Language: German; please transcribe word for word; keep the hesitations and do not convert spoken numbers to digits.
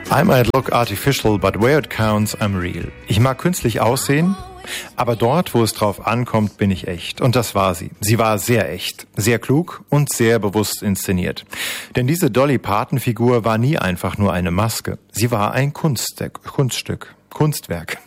I might look artificial, but where it counts, I'm real. Ich mag künstlich aussehen, aber dort, wo es drauf ankommt, bin ich echt. Und das war sie. Sie war sehr echt, sehr klug und sehr bewusst inszeniert. Denn diese Dolly Parton-Figur war nie einfach nur eine Maske. Sie war ein Kunststück, Kunststück, Kunstwerk.